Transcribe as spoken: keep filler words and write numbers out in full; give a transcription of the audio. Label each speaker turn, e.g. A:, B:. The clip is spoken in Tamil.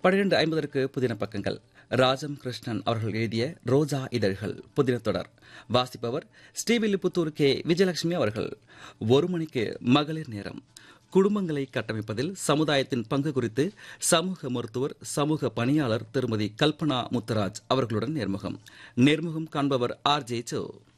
A: பன்னிரண்டு ஐம்பதற்கு புதின பக்கங்கள். ராஜம் கிருஷ்ணன் அவர்கள் எழுதிய ரோஜா இதழ்கள் புதின தொடர். வாசிப்பவர் ஸ்ரீவில்லிபுத்தூர் கே விஜயலட்சுமி அவர்கள். ஒரு மணிக்கு மகளிர் நேரம். குடும்பங்களை கட்டமைப்பதில் சமுதாயத்தின் பங்கு குறித்து சமூக மருத்துவர், சமூக பணியாளர் திருமதி கல்பனா முத்துராஜ் அவர்களுடன் நேர்முகம். நேர்முகம் காண்பவர் ஆர் ஜே சோ.